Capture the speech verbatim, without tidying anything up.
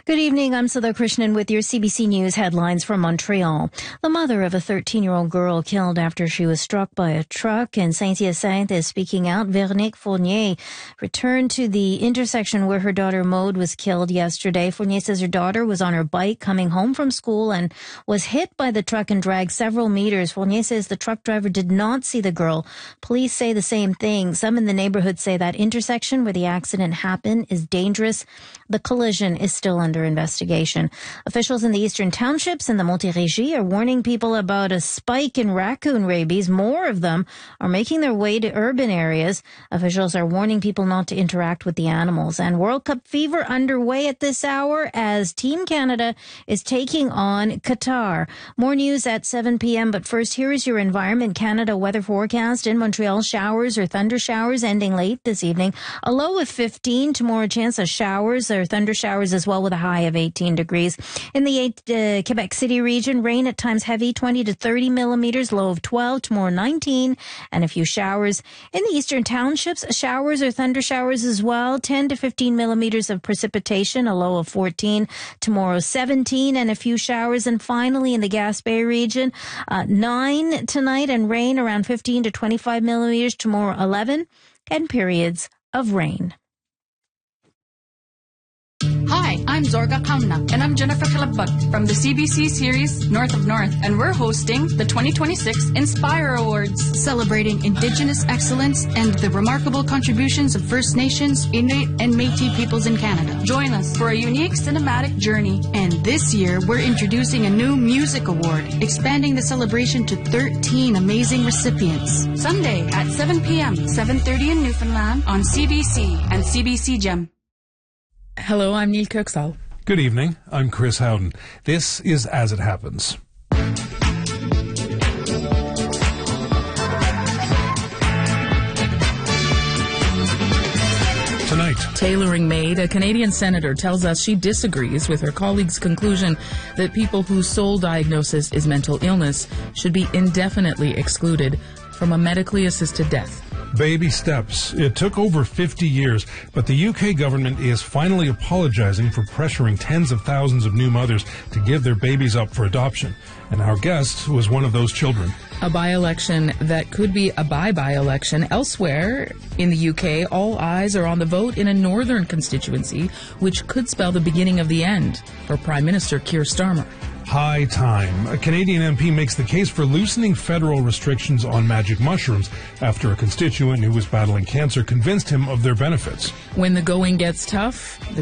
Good evening. I'm Sudha Krishnan with your C B C News headlines from Montreal. The mother of a thirteen-year-old girl killed after she was struck by a truck in Saint-Hyacinthe is speaking out. Véronique Fournier returned to the intersection where her daughter Maude was killed yesterday. Fournier says her daughter was on her bike coming home from school and was hit by the truck and dragged several meters. Fournier says the truck driver did not see the girl. Police say the same thing. Some in the neighborhood say that intersection where the accident happened is dangerous. The collision is still under investigation. Officials in the eastern townships in the Montérégie are warning people about a spike in raccoon rabies. More of them are making their way to urban areas. Officials are warning people not to interact with the animals. And World Cup fever underway at this hour as Team Canada is taking on Qatar. More news at seven p.m. But first, here is your Environment Canada weather forecast. In Montreal, showers or thunder showers ending late this evening. A low of fifteen. Tomorrow, chance of showers or thunder showers as well with a high of eighteen degrees. In the eight, uh, Quebec City region, rain at times heavy, twenty to thirty millimeters, low of twelve. Tomorrow, nineteen, and a few showers. In the eastern townships, showers or thunder showers as well, ten to fifteen millimeters of precipitation, a low of fourteen. Tomorrow, seventeen, and a few showers. And finally, in the Gaspé region, uh, nine tonight and rain around fifteen to twenty-five millimeters. Tomorrow, eleven, and periods of rain. Hi, I'm Zorga Kamna, and I'm Jennifer Kalabag from the C B C series North of North, and we're hosting the twenty twenty-six Inspire Awards, celebrating Indigenous excellence and the remarkable contributions of First Nations, Inuit, and Métis peoples in Canada. Join us for a unique cinematic journey, and this year we're introducing a new music award, expanding the celebration to thirteen amazing recipients. Sunday at seven p.m., seven thirty in Newfoundland on C B C and C B C Gem. Hello, I'm Neil Kirksall. Good evening, I'm Chris Howden. This is As It Happens. Tonight, Tailoring Made, a Canadian senator, tells us she disagrees with her colleague's conclusion that people whose sole diagnosis is mental illness should be indefinitely excluded from a medically assisted death. baby steps. It took over fifty years, but the U K government is finally apologizing for pressuring tens of thousands of new mothers to give their babies up for adoption. And our guest was one of those children. A by-election that could be a bye-bye election. Elsewhere in the U K, all eyes are on the vote in a northern constituency, which could spell the beginning of the end for Prime Minister Keir Starmer. High time. A Canadian M P makes the case for loosening federal restrictions on magic mushrooms after a constituent who was battling cancer convinced him of their benefits. When the going gets tough, the